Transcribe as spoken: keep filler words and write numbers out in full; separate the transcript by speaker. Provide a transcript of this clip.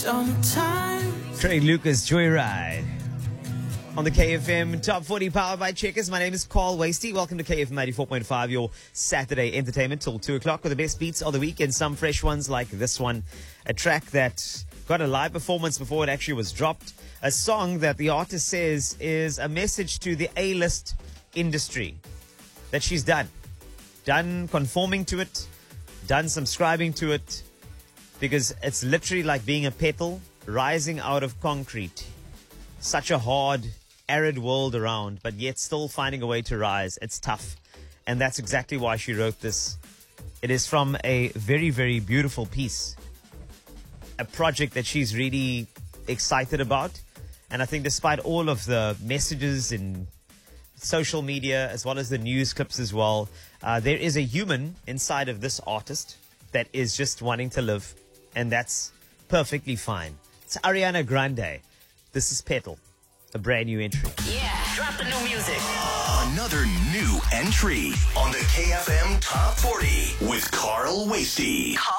Speaker 1: Summertime.
Speaker 2: Craig Lucas, Joyride. On the K F M Top forty powered by Checkers. My name is Carl Wasty. Welcome to K F M ninety-four point five, your Saturday entertainment till two o'clock with the best beats of the week and some fresh ones like this one. A track that got a live performance before it actually was dropped. A song that the artist says is a message to the A-list industry that she's done. Done conforming to it, done subscribing to it, because it's literally like being a petal rising out of concrete. Such a hard, arid world around, but yet still finding a way to rise. It's tough. And that's exactly why she wrote this. It is from a very, very beautiful piece. A project that she's really excited about. And I think despite all of the messages in social media, as well as the news clips as well, uh, there is a human inside of this artist that is just wanting to live. And that's perfectly fine. It's Ariana Grande. This is Petal, a brand new entry.
Speaker 3: Yeah, drop the new music.
Speaker 4: Another new entry on the K F M Top forty with Carl Wasty.